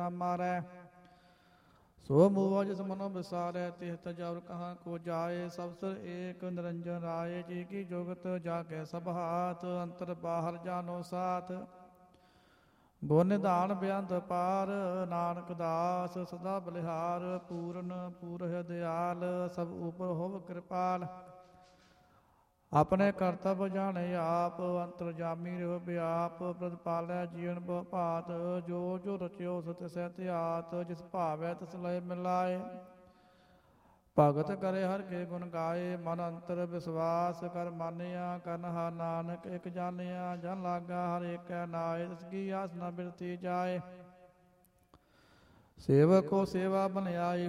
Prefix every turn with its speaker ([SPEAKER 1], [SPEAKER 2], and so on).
[SPEAKER 1] ਨਾ ਮਾਰੈ। ਸੋ ਮੂਆ ਜਿਸ ਮਨੋ ਵਿਸਾਰੈ ਤਿਹ ਤਜੁਰ ਕਹਾਂ ਕੋ ਜਾਏ। ਸਭ ਸਿਰ ਏਕ ਨਿਰੰਜਨ ਰਾਏ ਜੀ ਕੀ ਜੁਗਤ ਜਾ ਕੇ ਸਭ ਹਾਥ। ਅੰਤਰ ਬਾਹਰ ਜਾਨੋ ਸਾਥ ਗੁਣ ਨਿਧਾਨ ਬੇਅੰਤ ਪਾਰ। ਨਾਨਕ ਦਾਸ ਸਦਾ ਬਲਿਹਾਰ ਪੂਰਨ ਪੂਰਹਿ ਦਿਆਲ। ਸਭ ਉਪਰ ਹੋਵ ਕਿਰਪਾਲ ਆਪਣੇ ਕਰਤਬ ਜਾਣੇ ਆਪ। ਅੰਤਰਜਾਮੀ ਰਹਿ ਬਿਆਪ ਪ੍ਰਤਪਾਲੈ ਜੀਵਨ ਬਹੁ ਭਾਤ। ਜੋ ਜੋ ਰਚਿਓ ਸੋ ਤਿਸੈ ਧਿਆਤ। ਜਿਸ ਭਾਵੈ ਤਿਸ ਲਇ ਮਿਲਾਏ ਭਗਤ ਕਰੇ ਹਰਿ ਕੇ ਗੁਣ ਗਾਏ। ਮਨ ਅੰਤਰ ਵਿਸਵਾਸ ਕਰ ਮਾਨਿਆ ਕਰਨਹਾ ਨਾਨਕ ਇਕ ਜਾਣਿਆ। ਜਨ ਲਾਗਾ ਹਰ ਏਕੈ ਨਾਏ ਤਿਸ ਕੀ ਆਸ ਨ ਬਿਰਤੀ ਜਾਏ। ਸੇਵਕ ਕੋ ਸੇਵਾ ਬਨਿਆਈ